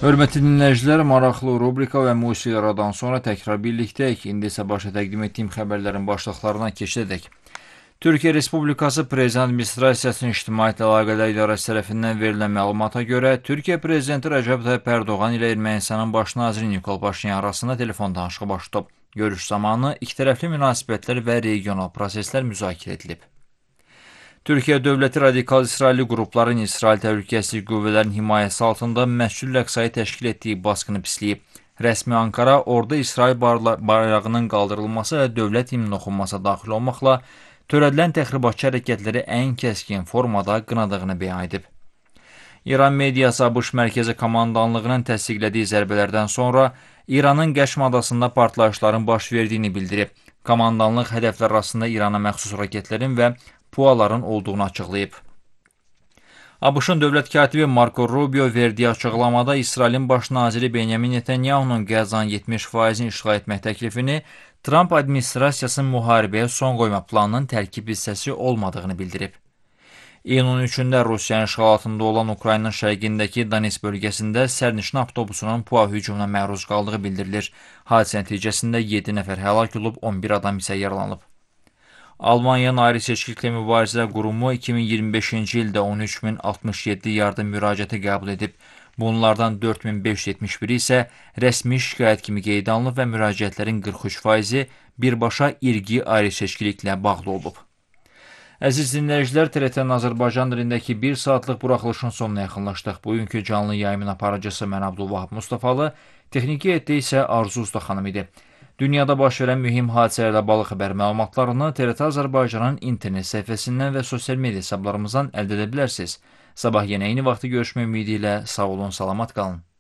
Hörmətli dinləyicilər, maraqlı rubrika və musiqi sonra təkrar birlikdəyik. İndi isə başa təqdim etdiyim xəbərlərin başlıqlarına keçədək. Türkiyə Respublikası Prezident Administrasiyasının İctimaiyyətlə Əlaqələr İdarəsi tərəfindən verilən məlumata görə, Türkiyə Prezidenti Rəcəb Tayyip Ərdoğan ilə Ermənistanın baş naziri Nikol Paşinyan arasında telefon danışığı baş tutub. Görüş zamanı ikitərəfli münasibətlər və regional proseslər müzakirə edilib. Türkiyə dövləti radikal İsrailli qrupların İsrail Təhlükəsizlik Qüvvələrinin himayəsi altında Məscid-ül Əqsayı təşkil etdiyi baskını pisləyib. Rəsmi Ankara orada İsrail bayrağının qaldırılması və dövlət himnin oxunması daxil olmaqla törədilən təxribatçı hərəkətləri ən kəskin formada qınadığını bəyan edib. İran mediası ABŞ Mərkəzi Komandanlığının təsdiqlədiyi zərbələrdən sonra İranın Qəşm adasında partlayışların baş verdiyini bildirib. Komandanlıq hədəflər arasında İrana məxsus raketlərin və PUA-ların olduğunu açıqlayıb. ABŞ-ın dövlət katibi Marco Rubio verdiyi açıqlamada İsrailin baş naziri Benjamin Netanyahunun Qəzzanın 70%-ni işğal etmək təklifini Trump administrasiyasının müharibəyə son qoyma planının tərkib hissəsi olmadığını bildirib. İyunun 3-də Rusiyanın işğal altında olan Ukraynanın şərqindəki Donetsk bölgəsində sərnişin avtobusunun PUA hücumuna məruz qaldığı bildirilir. Hadisə nəticəsində 7 nəfər həlak olub, 11 adam isə yaralanıb. Almaniyanın Ayrı Seçkiliklə Mübarizələr Qurumu 2025-ci ildə 13.067 yardım müraciəti qəbul edib. Bunlardan 4.571-i isə rəsmi şikayət kimi qeydə alınıb və müraciətlərin 43%-i birbaşa irqi ayrı seçkiliklə bağlı olub. Əziz dinləyicilər, TRT-nin Azərbaycan dilindəki 1 saatlıq buraxılışın sonuna yaxınlaşdıq. Bugünkü canlı yayımın aparıcısı mən Abdulvahab Mustafalı, texniki heyətdə isə Arzu Usta xanım idi. Dünyada baş verən mühim hadisələrlə bağlı xəbər məlumatlarını TRT Azərbaycanın internet səhifəsindən və sosial media hesablarımızdan əldə edə bilərsiniz. Sabah yenə eyni vaxtda görüşmək ümidi ilə sağ olun, salamat qalın.